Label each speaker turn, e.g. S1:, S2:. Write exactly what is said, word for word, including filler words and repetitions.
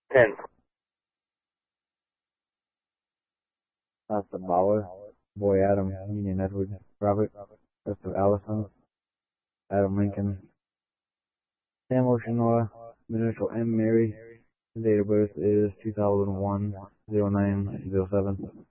S1: ten.
S2: Asa Bauer, Boy Adam, Union Edward, Robert, Joseph Allison, Adam Lincoln, Sam Oshinoa, initial M. Mary. The date of birth is two thousand one, oh nine, oh seven.